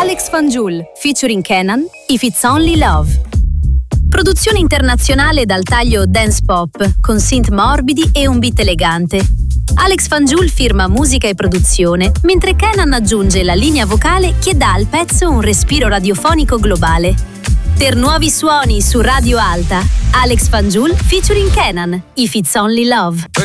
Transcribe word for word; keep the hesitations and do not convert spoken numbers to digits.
Alex Fanjoul, featuring Kenan, If It's Only Love. Produzione internazionale dal taglio dance pop, con synth morbidi e un beat elegante. Alex Fanjoul firma musica e produzione, mentre Kenan aggiunge la linea vocale che dà al pezzo un respiro radiofonico globale. Per nuovi suoni su Radio Alta, Alex Fanjoul featuring Kenan, If It's Only Love.